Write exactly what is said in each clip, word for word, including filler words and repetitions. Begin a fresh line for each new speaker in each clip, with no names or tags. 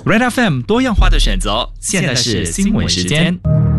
Red F M 多样化的选择，现在是新闻时间。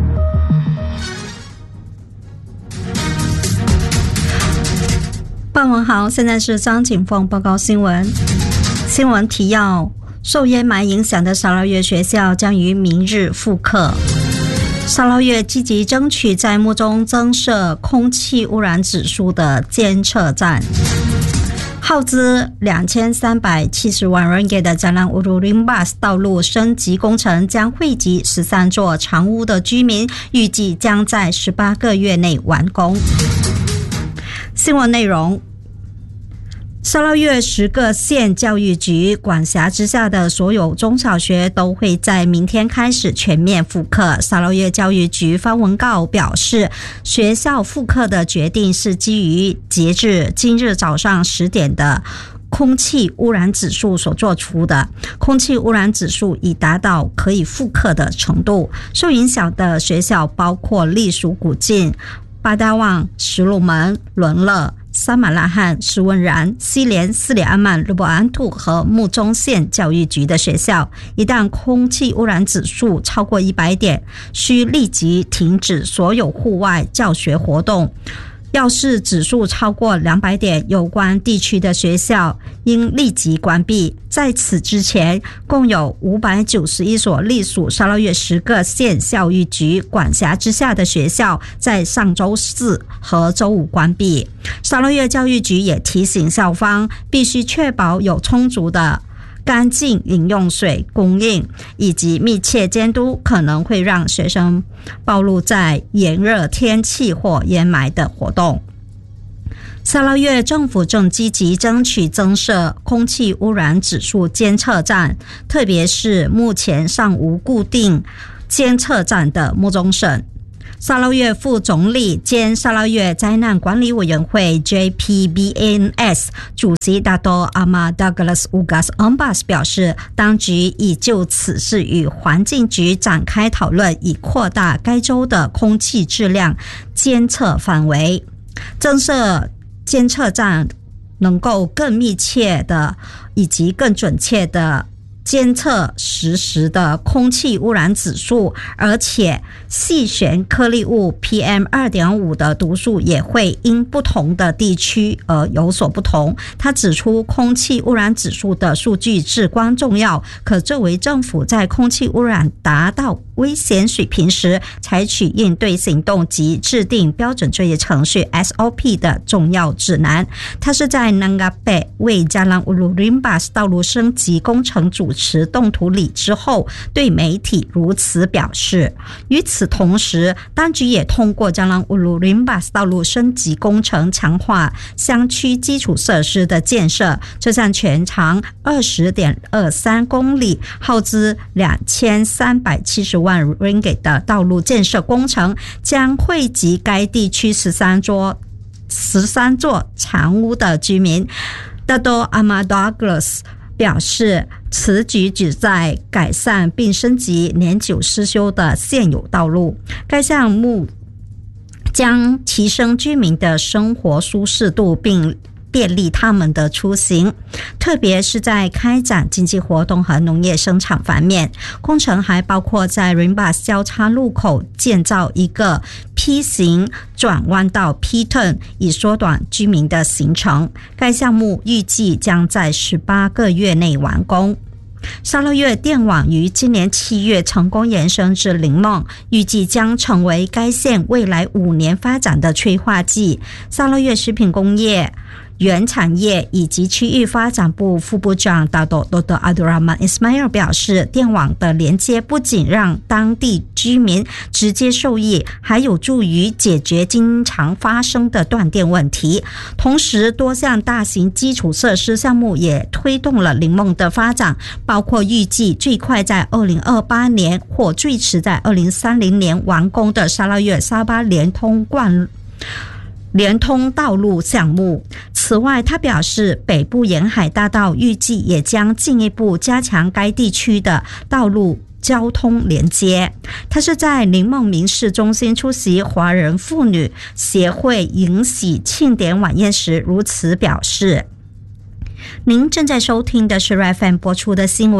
傍晚好，现在是张景凤报告新闻。新闻提要：受烟霾影响的沙捞越学校将于明日复课。沙捞越积极争取在幕中增设空气污染指数的监测站。耗资两千三百七十万元的加兰乌鲁林巴斯道路升级工程将惠及十三座长屋的居民，预计将在十八个月内完工。新闻内容：沙捞越十个县教育局管辖之下的所有中小学都会在明天开始全面复课。沙捞越教育局发文告表示，学校复课的决定是基于截至今日早上十点的空气污染指数所做出的，空气污染指数已达到可以复课的程度。受影响的学校包括隶属古晋、巴达旺、石鲁门、伦乐、沙马拉罕、施温然、西连、斯里安曼、鲁伯安兔和木中县教育局的学校。一旦空气污染指数超过一百点，需立即停止所有户外教学活动。要是指数超过两百点，有关地区的学校应立即关闭。在此之前，共有五百九十一所隶属沙捞越十个县教育局管辖之下的学校在上周四和周五关闭。沙捞越教育局也提醒校方必须确保有充足的干净饮用水供应，以及密切监督可能会让学生暴露在炎热天气或烟霾的活动。沙捞越政府正积极争取增设空气污染指数监测站，特别是目前尚无固定监测站的木中省。沙捞越副总理兼沙捞越灾难管理委员会 J P B N S 主席达多阿马 Douglas Ugas Ambas 表示，当局已就此事与环境局展开讨论，以扩大该州的空气质量监测范围。增设监测站能够更密切的以及更准确的监测实时的空气污染指数，而且细悬颗粒物 P M 二点五 的读数也会因不同的地区而有所不同。他指出，空气污染指数的数据至关重要，可作为政府在空气污染达到危险水平时采取应对行动及制定标准作业程序 S O P 的重要指南。他是在南嘎北为加兰乌鲁林巴斯道路升级工程主持动土礼之后，对媒体如此表示。与此同时，当局也通过加兰乌鲁林巴斯道路升级工程强化乡区基础设施的建设。这项全长 二十点二三公里、耗资两千三百七十万 ringgit 的道路建设工程，将惠及该地区十三座十三座长屋的居民。大多阿马 Douglas 表示，此举旨在改善并升级年久失修的现有道路。该项目将提升居民的生活舒适度，并便利他们的出行，特别是在开展经济活动和农业生产方面。工程还包括在 Rimbas 交叉路口建造一个 P 型转弯道 P turn， 以缩短居民的行程。该项目预计将在十八个月内完工。沙捞越电网于今年七月成功延伸至林梦，预计将成为该县未来五年发展的催化剂。沙捞越食品工业原产业以及区域发展部副部长达多多德阿杜拉曼伊斯迈尔表示，电网的连接不仅让当地居民直接受益，还有助于解决经常发生的断电问题。同时，多项大型基础设施项目也推动了林梦的发展，包括预计最快在二零二八年或最迟在二零三零年完工的沙捞越沙巴联通贯联通道路项目。此外，他表示，北部沿海大道预计也将进一步加强该地区的道路交通连接。他是在林梦民事中心出席华人妇女协会迎喜庆典晚宴时如此表示。您正在收听的是 R F M 播出的新闻。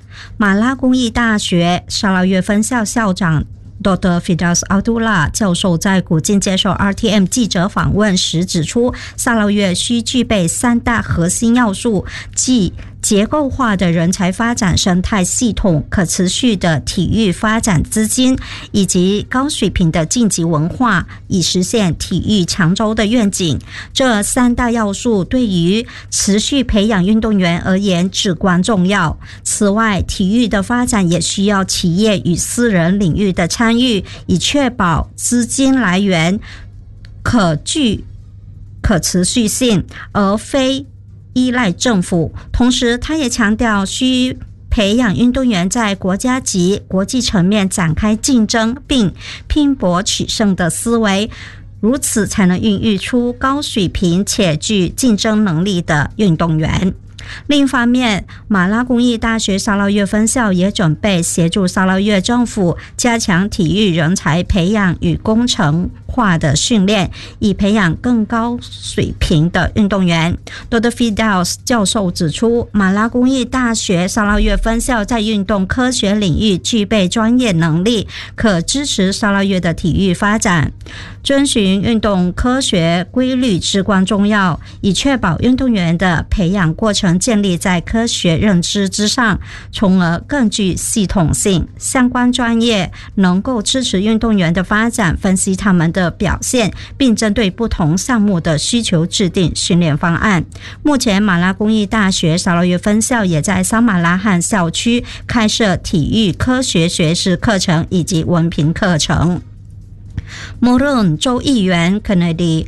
马拉公益大学沙捞越分校校长Doctor Firdaus Abdullah 教授在古晋接受 R T M 记者访问时指出，沙捞越需具备三大核心要素，即结构化的人才发展生态系统、可持续的体育发展资金以及高水平的竞技文化，以实现体育强州的愿景。这三大要素对于持续培养运动员而言至关重要。此外，体育的发展也需要企业与私人领域的参与，以确保资金来源可具可持续性，而非依赖政府。同时，他也强调需培养运动员在国家级、国际层面展开竞争并拼搏取胜的思维，如此才能孕育出高水平且具竞争能力的运动员。另一方面，马拉公益大学沙捞越分校也准备协助沙捞越政府加强体育人才培养与工程化的训练，以培养更高水平的运动员。 Doctor Firdaus 教授指出，马拉公益大学沙捞越分校在运动科学领域具备专业能力，可支持沙捞越的体育发展。遵循运动科学规律至关重要，以确保运动员的培养过程建立在科学认知之上，从而更具系统性。相关专业能够支持运动员的发展，分析他们的表现，并针对不同项目的需求制定训练方案。目前，马拉公益大学沙捞越分校也在桑马拉罕校区开设体育科学学士课程以及文凭课程。摩伦州议员 Kennedy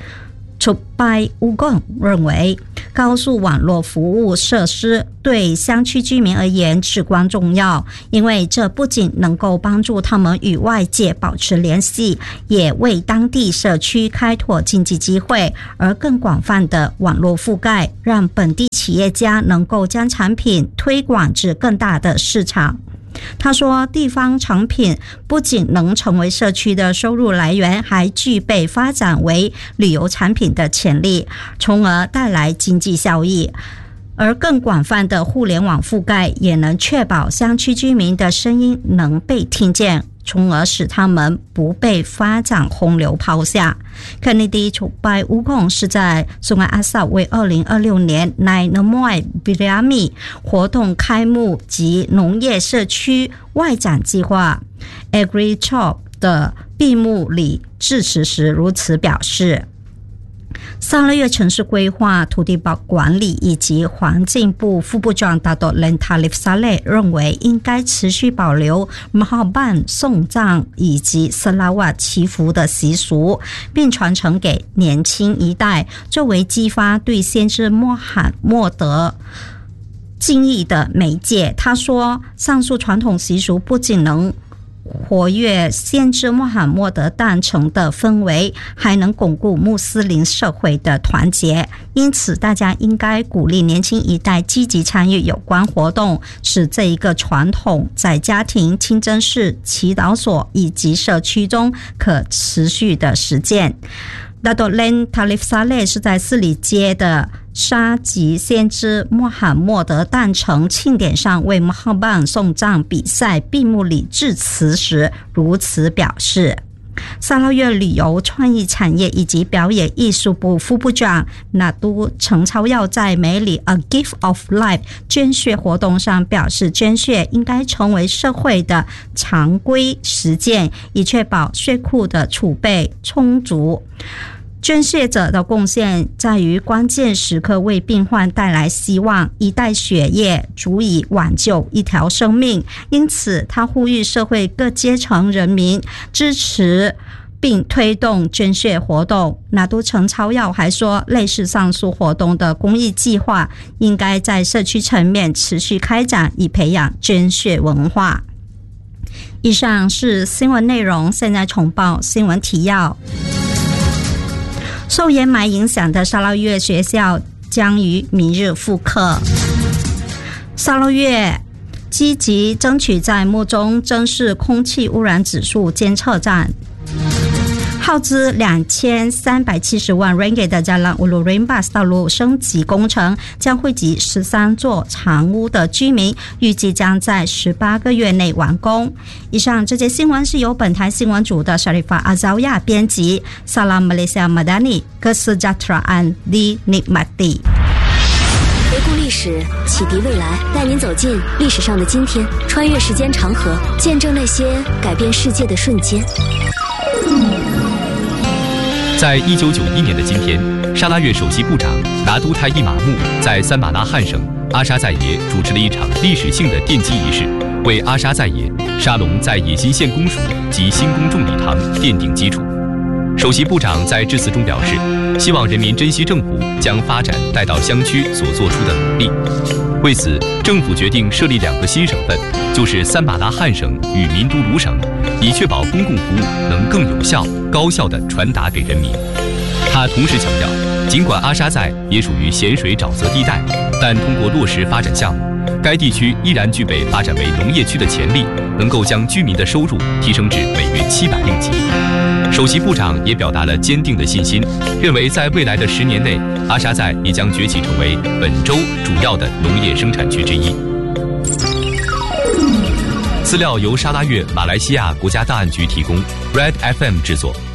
Chubai Ugong 认为，高速网络服务设施对乡区居民而言至关重要，因为这不仅能够帮助他们与外界保持联系，也为当地社区开拓经济机会，而更广泛的网络覆盖让本地企业家能够将产品推广至更大的市场。他说，地方产品不仅能成为社区的收入来源，还具备发展为旅游产品的潜力，从而带来经济效益。而更广泛的互联网覆盖也能确保乡区居民的声音能被听见，从而使他们不被发展洪流抛下。Kennedy Chubai Ugong 是在苏安阿萨为二零二六年 Nai Namoy Biryami 活动开幕及农业社区外展计划 AgriChop 的闭幕礼致辞时如此表示。沙捞越城市规划、土地管理以及环境部副部长达多伦塔利夫萨勒认为，应该持续保留马哈办送葬以及色拉瓦祈福的习俗，并传承给年轻一代，作为激发对先知穆罕默德敬意的媒介。他说，上述传统习俗不仅能活跃先知穆罕默德诞辰的氛围，还能巩固穆斯林社会的团结。因此，大家应该鼓励年轻一代积极参与有关活动，使这一个传统在家庭、清真寺、祈祷所以及社区中可持续的实践。达多伦塔利夫萨勒是在四里街的沙吉先知穆罕默德诞辰庆典上为穆罕班送葬比赛闭幕礼致辞时如此表示。沙捞越旅游创意产业以及表演艺术部副部长纳都陈超耀在美里 A Gift of Life 捐血活动上表示，捐血应该成为社会的常规实践，以确保血库的储备充足。捐血者的贡献在于关键时刻为病患带来希望，一袋血液足以挽救一条生命。因此，他呼吁社会各阶层人民支持并推动捐血活动。纳都陈超耀还说，类似上述活动的公益计划应该在社区层面持续开展，以培养捐血文化。以上是新闻内容，现在重报新闻提要。受烟霾影响的沙捞越学校将于明日复课。沙捞越积极争取在幕中增设空气污染指数监测站。 耗资两千三百七十万 ringgit 的 Jalan Ulu Rimbas 道路升级工程将惠及十三座长屋的居民，预计将在十八个月内完工。以上这节新闻是由本台新闻组的 Sharifah Azawiyah 编辑。Salam Malaysia Madani, Kesejahteraan dinikmati。
回顾历史，启迪未来，带您走进历史上的今天，穿越时间长河，见证那些改变世界的瞬间。
在一九九一年的今天，沙拉越首席部长拿督泰伊马木在三马拉罕省阿沙在耶主持了一场历史性的奠基仪式，为阿沙在耶沙龙在野心县公署及新公众礼堂奠定基础。首席部长在致辞中表示，希望人民珍惜政府将发展带到乡区所做出的努力。为此，政府决定设立两个新省份，就是三马拉罕省与民都卢省，以确保公共服务能更有效、高效地传达给人民。他同时强调，尽管阿沙在也属于咸水沼泽地带，但通过落实发展项目，该地区依然具备发展为农业区的潜力，能够将居民的收入提升至每月七百令吉。首席部长也表达了坚定的信心，认为在未来的十年内，阿沙在也将崛起成为本州主要的农业生产区之一。资料由沙拉越马来西亚国家档案局提供 ，Red F M 制作。